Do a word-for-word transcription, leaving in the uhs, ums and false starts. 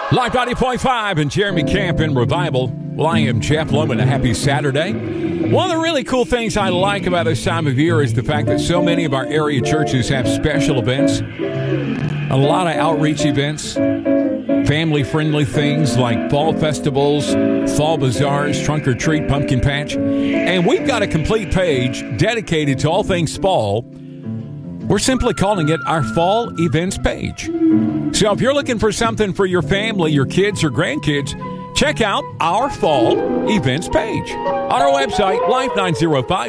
Live ninety point five and Jeremy Camp in Revival. Well, I am Jeff Loman. A happy Saturday. One of the really cool things I like about this time of year is the fact that so many of our area churches have special events. A lot of outreach events, family-friendly things like fall festivals, fall bazaars, trunk or treat, pumpkin patch. And we've got a complete page dedicated to all things fall. We're simply calling it our fall events page. So if you're looking for something for your family, your kids, or grandkids, check out our fall events page on our website, life nine oh five